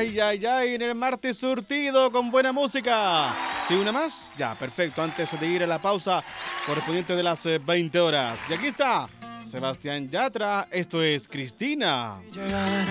Ay, ay, ay, en el martes surtido con buena música. ¿Sí, una más? Ya, perfecto, antes de ir a la pausa correspondiente de las 20 horas. Y aquí está Sebastián Yatra, esto es Cristina. Llegar